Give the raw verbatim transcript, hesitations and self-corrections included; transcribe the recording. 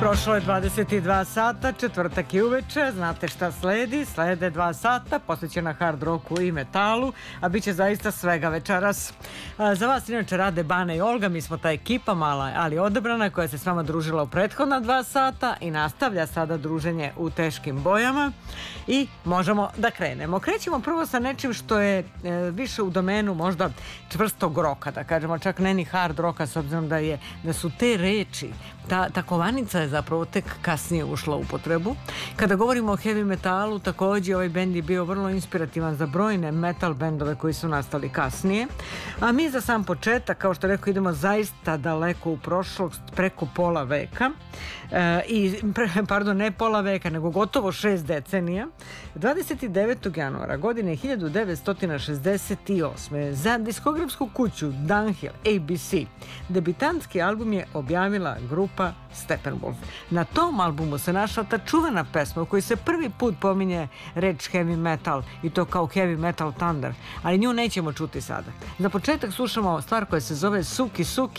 Prošlo je dvadeset dva sata, četvrtak je uveče, znate šta sledi, slede dva sata, posvećena hard rocku i metalu, a bit će zaista svega večeras. Za vas inače rade Bana i Olga, mi smo ta ekipa mala, ali odebrana, koja se s vama družila u prethodna dva sata i nastavlja sada druženje u teškim bojama i možemo da krenemo. Krećemo prvo sa nečim što je e, više u domenu možda čvrstog roka, da kažemo, čak ne ni hard roka, s obzirom da, je, da su te reči, ta, ta kovanica je zapravo tek kasnije ušla u upotrebu. Kada govorimo o heavy metalu, također ovaj bend je bio vrlo inspirativan za brojne metal bendove koji su nastali kasnije. A mi za sam početak, kao što rekao, idemo zaista daleko u prošlost, preko pola veka. E, i, pardon, ne pola veka, nego gotovo šest decenija. dvadeset devetog januara godine hiljadu devetsto šezdeset osme za diskografsku kuću Dunhill A B C debitantski album je objavila grupa Steppenwolf. Na tom albumu se našla ta čuvena pesma u kojoj se prvi put pominje reč heavy metal i to kao heavy metal thunder, ali nju nećemo čuti sada. Za početak slušamo stvar koja se zove Suki Suki